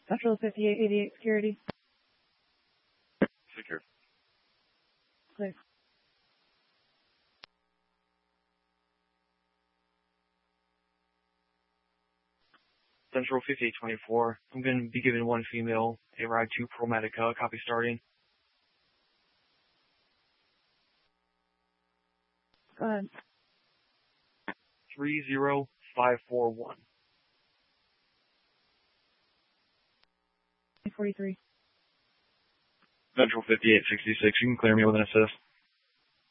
Central 5888 security. Secure. Clear. Central 5824. I'm going to be giving one female a ride to Pearl Medica. Copy starting. Go ahead. 30541. 43. Central 5866. You can clear me with an assist.